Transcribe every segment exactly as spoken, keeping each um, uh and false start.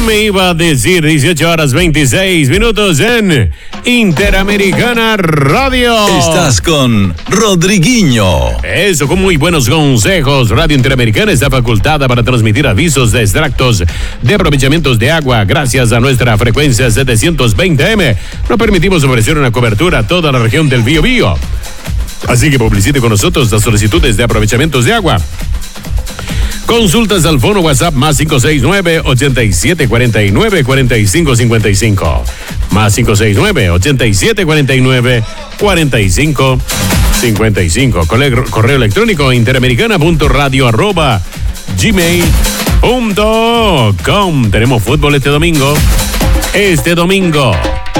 me iba a decir dieciocho horas veintiséis minutos en Interamericana Radio. Estás con Rodriguinho. Eso, con muy buenos consejos. Radio Interamericana está facultada para transmitir avisos de extractos de aprovechamientos de agua. Gracias a nuestra frecuencia setecientos veinte eme, nos permitimos ofrecer una cobertura a toda la región del Biobío. Así que publicite con nosotros las solicitudes de aprovechamientos de agua. Consultas al fono WhatsApp más cinco seis nueve, ochenta y siete cuarenta y nueve, cuarenta y cinco cincuenta y cinco. Más cinco seis nueve, ochenta y siete cuarenta y nueve, cuarenta y cinco cincuenta y cinco. Correo, correo electrónico interamericana punto radio arroba gmail punto com. Tenemos fútbol este domingo. Este domingo,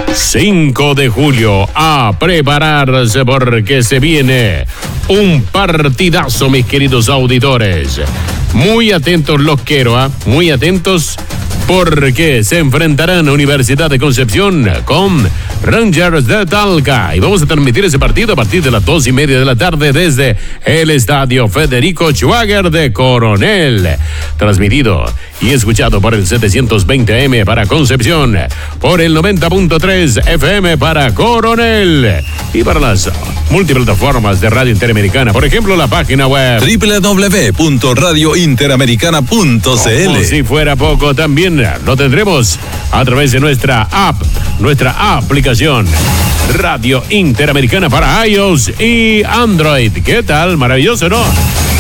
cinco de julio, a prepararse porque se viene un partidazo, mis queridos auditores. Muy atentos los quiero, ¿eh? Muy atentos porque se enfrentarán a Universidad de Concepción con Rangers de Talca. Y vamos a transmitir ese partido a partir de las dos y media de la tarde desde el Estadio Federico Schwager de Coronel. Transmitido y escuchado por el setecientos veinte eme para Concepción, por el noventa punto tres efe eme para Coronel y para las multiplataformas de Radio Interamericana, por ejemplo la página web doble u doble u doble u punto radio interamericana punto ce ele. Como si fuera poco, también lo tendremos a través de nuestra app, nuestra aplicación Radio Interamericana para iOS y Android. ¿Qué tal? Maravilloso, ¿no?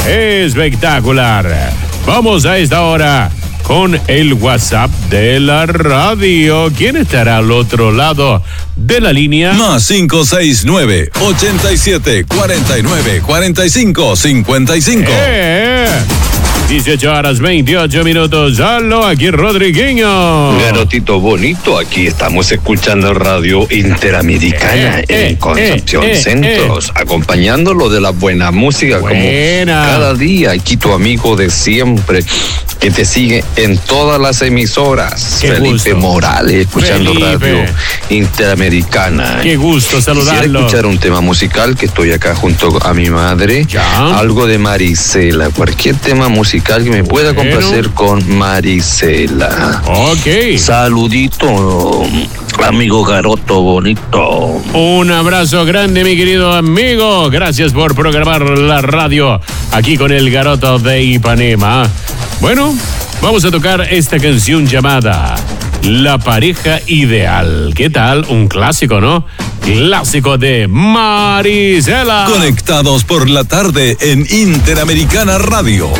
Espectacular. Vamos a esta hora con el WhatsApp de la radio. ¿Quién estará al otro lado de la línea? Más cinco seis nueve, ochenta y siete cuarenta y nueve, cuarenta y cinco cincuenta y cinco. Eh, dieciocho horas veintiocho minutos. Aló, aquí Rodriguinho. Garotito bonito, aquí estamos escuchando Radio Interamericana Eh, en eh, Concepción eh, eh, Centros, eh. acompañando de la buena música Buena. como cada día. Aquí tu amigo de siempre, que te sigue en todas las emisoras. Qué Felipe gusto. Morales, escuchando Felipe. Radio Interamericana. Qué gusto Quisiera saludarlo. escuchar un tema musical, que estoy acá junto a mi madre. Ya. Algo de Marisela, cualquier tema musical que me pueda Bueno. complacer con Marisela. Ok. Saludito, amigo Garoto bonito. Un abrazo grande, mi querido amigo. Gracias por programar la radio aquí con el Garoto de Ipanema. Bueno, vamos a tocar esta canción llamada La Pareja Ideal. ¿Qué tal? Un clásico, ¿no? Clásico de Marisela. Conectados por la tarde en Interamericana Radio.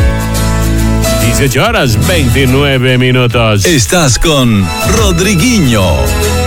dieciocho horas veintinueve minutos. Estás con Rodriguinho.